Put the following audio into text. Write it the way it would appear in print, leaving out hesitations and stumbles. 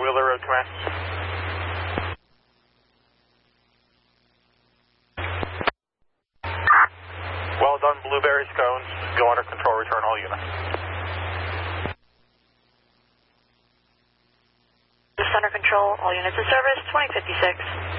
Wheeler Road Command. Well done, Blueberry Scones. Go under control, return all units. Just under control, all units in service, 2056.